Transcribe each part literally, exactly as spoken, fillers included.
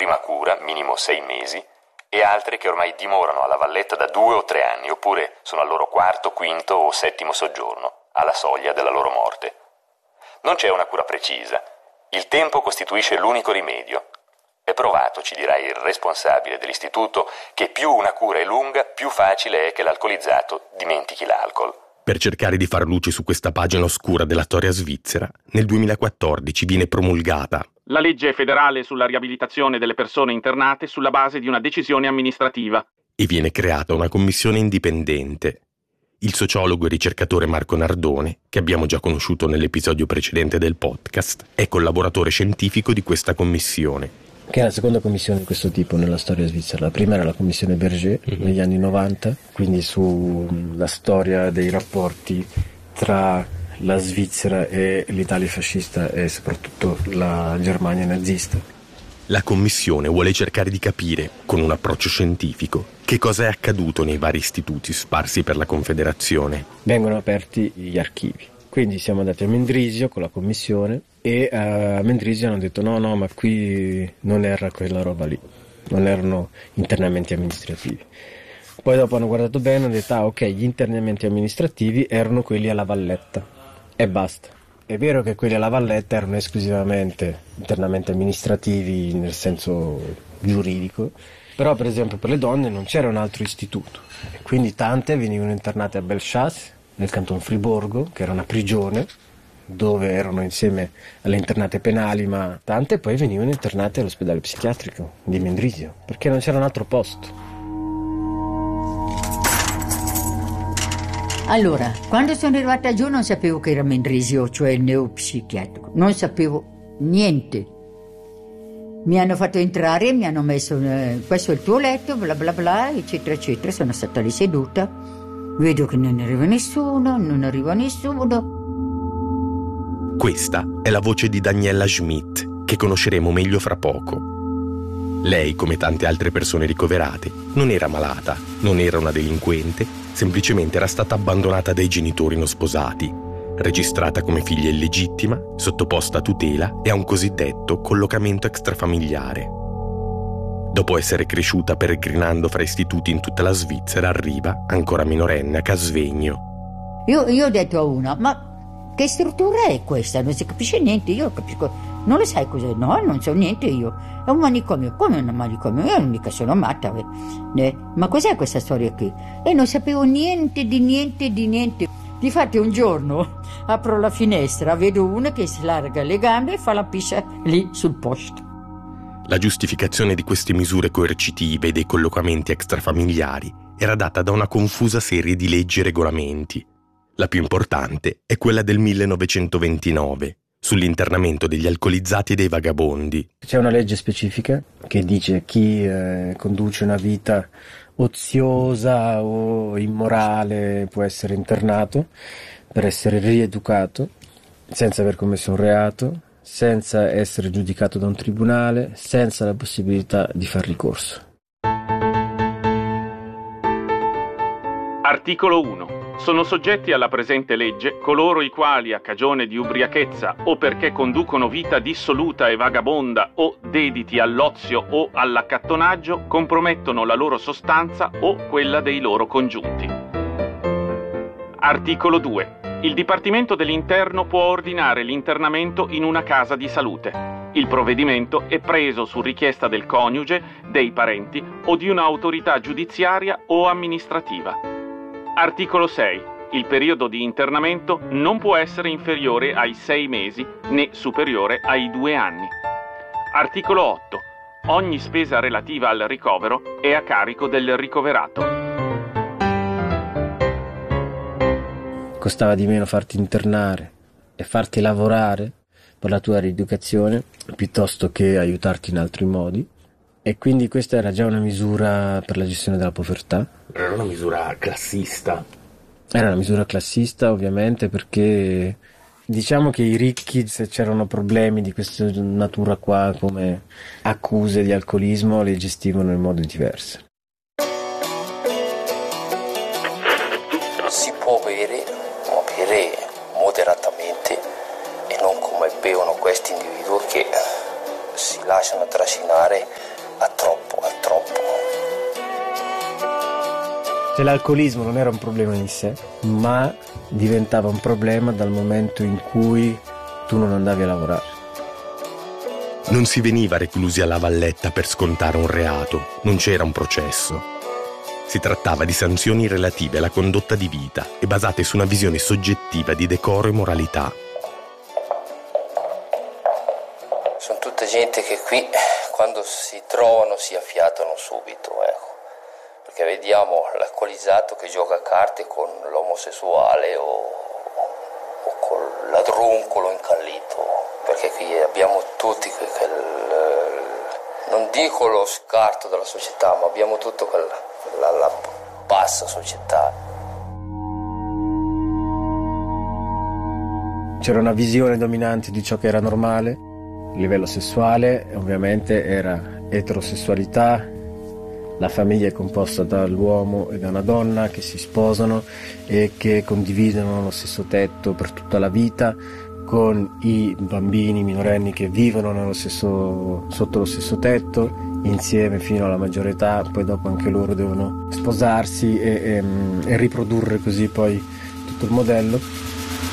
prima cura, minimo sei mesi, e altre che ormai dimorano alla Valletta da due o tre anni, oppure sono al loro quarto, quinto o settimo soggiorno, alla soglia della loro morte. Non c'è una cura precisa. Il tempo costituisce l'unico rimedio. È provato, ci dirà il responsabile dell'istituto, che più una cura è lunga, più facile è che l'alcolizzato dimentichi l'alcol. Per cercare di far luce su questa pagina oscura della storia svizzera, nel duemilaquattordici viene promulgata la legge federale sulla riabilitazione delle persone internate sulla base di una decisione amministrativa e viene creata una commissione indipendente. Il sociologo e ricercatore Marco Nardone, che abbiamo già conosciuto nell'episodio precedente del podcast, è collaboratore scientifico di questa commissione. Che è la seconda commissione di questo tipo nella storia svizzera. La prima era la commissione Berger mm-hmm. negli anni novanta, quindi sulla storia dei rapporti tra la Svizzera e l'Italia fascista e soprattutto la Germania nazista. La commissione vuole cercare di capire, con un approccio scientifico, che cosa è accaduto nei vari istituti sparsi per la Confederazione. Vengono aperti gli archivi. Quindi siamo andati a Mendrisio con la commissione e a Mendrisio hanno detto no, no, ma qui non era quella roba lì, non erano internamenti amministrativi. Poi dopo hanno guardato bene e hanno detto ah ok, gli internamenti amministrativi erano quelli alla Valletta e basta. È vero che quelli alla Valletta erano esclusivamente internamenti amministrativi nel senso giuridico, però per esempio per le donne non c'era un altro istituto, quindi tante venivano internate a Belchas, nel canton Friburgo, che era una prigione, dove erano insieme alle internate penali, ma tante poi venivano internate all'ospedale psichiatrico di Mendrisio, perché non c'era un altro posto. Allora, quando sono arrivata giù non sapevo che era Mendrisio, cioè il neopsichiatrico, non sapevo niente. Mi hanno fatto entrare, mi hanno messo, eh, questo è il tuo letto, bla bla bla, eccetera eccetera, sono stata lì seduta, vedo che non arriva nessuno, non arriva nessuno. Questa è la voce di Daniela Schmidt, che conosceremo meglio fra poco. Lei, come tante altre persone ricoverate, non era malata, non era una delinquente, semplicemente era stata abbandonata dai genitori non sposati, registrata come figlia illegittima, sottoposta a tutela e a un cosiddetto collocamento extrafamiliare. Dopo essere cresciuta peregrinando fra istituti in tutta la Svizzera, arriva, ancora minorenne, a Casvegno. Io, io ho detto a una, ma che struttura è questa? Non si capisce niente, io capisco. Non lo sai cos'è? No, non so niente io. È un manicomio. Come un manicomio? Io mica sono matta. Eh. Ma cos'è questa storia qui? E non sapevo niente di niente di niente. Difatti un giorno apro la finestra, vedo una che si larga le gambe e fa la piscia lì sul posto. La giustificazione di queste misure coercitive e dei collocamenti extrafamiliari era data da una confusa serie di leggi e regolamenti. La più importante è quella del millenovecentoventinove, sull'internamento degli alcolizzati e dei vagabondi. C'è una legge specifica che dice chi eh, conduce una vita oziosa o immorale può essere internato per essere rieducato senza aver commesso un reato, senza essere giudicato da un tribunale, senza la possibilità di far ricorso. Articolo uno. Sono soggetti alla presente legge coloro i quali a cagione di ubriachezza o perché conducono vita dissoluta e vagabonda o dediti all'ozio o all'accattonaggio compromettono la loro sostanza o quella dei loro congiunti. Articolo due. Il Dipartimento dell'Interno può ordinare l'internamento in una casa di salute. Il provvedimento è preso su richiesta del coniuge, dei parenti o di un'autorità giudiziaria o amministrativa. Articolo sei. Il periodo di internamento non può essere inferiore ai sei mesi né superiore ai due anni. Articolo otto. Ogni spesa relativa al ricovero è a carico del ricoverato. Costava di meno farti internare e farti lavorare per la tua rieducazione piuttosto che aiutarti in altri modi. E quindi questa era già una misura per la gestione della povertà. Era una misura classista. Era una misura classista, ovviamente, perché diciamo che i ricchi, se c'erano problemi di questa natura qua, come accuse di alcolismo, le gestivano in modo diverso. Si può bere, ma bere moderatamente e non come bevono questi individui che si lasciano trascinare a troppo, a troppo. Cioè, l'alcolismo non era un problema in sé, ma diventava un problema dal momento in cui tu non andavi a lavorare. Non si veniva reclusi alla Valletta per scontare un reato, non c'era un processo. Si trattava di sanzioni relative alla condotta di vita e basate su una visione soggettiva di decoro e moralità. Sono tutta gente che qui, quando si trovano, si affiatano subito, ecco. Perché vediamo l'alcolizzato che gioca a carte con l'omosessuale o, o col ladruncolo incallito, perché qui abbiamo tutti quel, non dico lo scarto della società, ma abbiamo tutto quel, la, la bassa società. C'era una visione dominante di ciò che era normale a livello sessuale, ovviamente era eterosessualità. La famiglia è composta dall'uomo e da una donna che si sposano e che condividono lo stesso tetto per tutta la vita, con i bambini minorenni che vivono nello stesso, sotto lo stesso tetto, insieme fino alla maggiore età, poi dopo anche loro devono sposarsi e, e, e riprodurre così poi tutto il modello.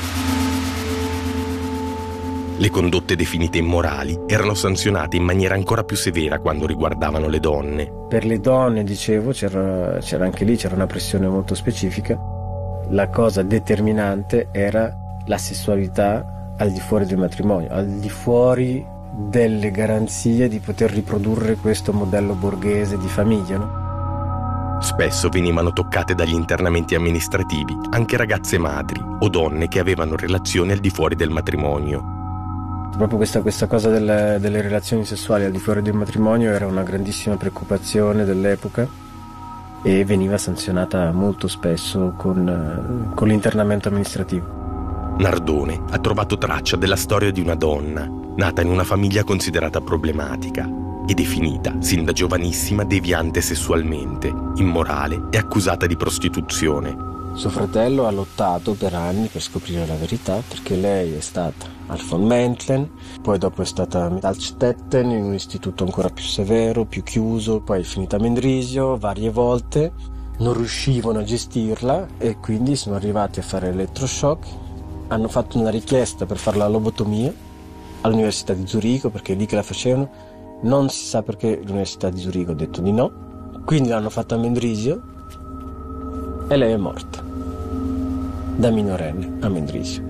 Le condotte definite immorali erano sanzionate in maniera ancora più severa quando riguardavano le donne. Per le donne, dicevo, c'era, c'era anche lì, c'era una pressione molto specifica. La cosa determinante era la sessualità al di fuori del matrimonio, al di fuori delle garanzie di poter riprodurre questo modello borghese di famiglia, no? Spesso venivano toccate dagli internamenti amministrativi anche ragazze madri o donne che avevano relazioni al di fuori del matrimonio. Proprio questa, questa cosa delle, delle relazioni sessuali al di fuori del matrimonio era una grandissima preoccupazione dell'epoca e veniva sanzionata molto spesso con, con l'internamento amministrativo. Nardone ha trovato traccia della storia di una donna nata in una famiglia considerata problematica e definita sin da giovanissima deviante sessualmente, immorale e accusata di prostituzione. Suo fratello ha lottato per anni per scoprire la verità, perché lei è stata al von Mentlen, poi dopo è stata a Metalstetten in un istituto ancora più severo, più chiuso, poi è finita a Mendrisio varie volte, non riuscivano a gestirla e quindi sono arrivati a fare elettroshock, hanno fatto una richiesta per fare la lobotomia all'Università di Zurigo, perché è lì che la facevano, non si sa perché l'Università di Zurigo ha detto di no, quindi l'hanno fatta a Mendrisio e lei è morta da minorenne a Mendrisio.